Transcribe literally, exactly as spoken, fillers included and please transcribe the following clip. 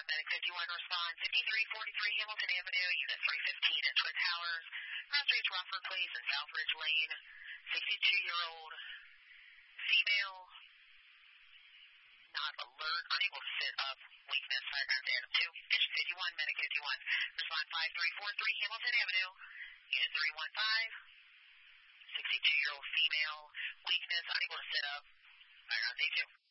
Medic fifty-one, respond fifty-three forty-three Hamilton Avenue, Unit three fifteen at Twin Towers. Crossstreets Rockford Place and Southridge Lane. sixty-two-year-old female, not alert, unable to sit up, weakness, diagram to Adam two, Division fifty-one, Medic fifty-one. Respond five three four three Hamilton Avenue, Unit three one five. sixty-two-year-old female, weakness, unable to sit up, diagram day two.